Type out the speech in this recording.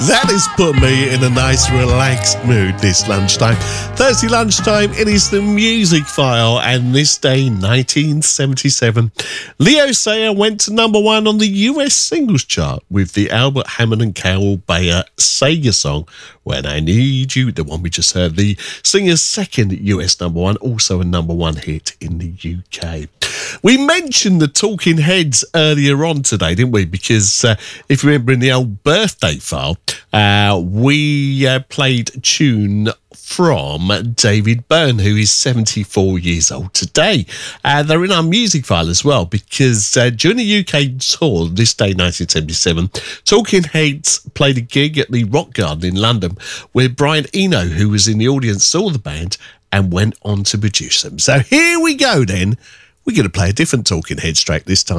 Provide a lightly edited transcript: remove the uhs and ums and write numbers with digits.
That has put me in a nice relaxed mood this lunchtime. Thursday lunchtime, it is the Music File, and this day, 1977, Leo Sayer went to number one on the US singles chart with the Albert Hammond and Carol Bayer Sayer song, When I Need You, the one we just heard, the singer's second US number one, also a number one hit in the UK. We mentioned the Talking Heads earlier on today, didn't we? Because if you remember in the old birthday file, we played a tune from David Byrne, who is 74 years old today. They're in our music file as well, because during the UK tour, this day 1977, Talking Heads played a gig at the Rock Garden in London, where Brian Eno, who was in the audience, saw the band and went on to produce them. So here we go then. We're going to play a different Talking Heads track this time.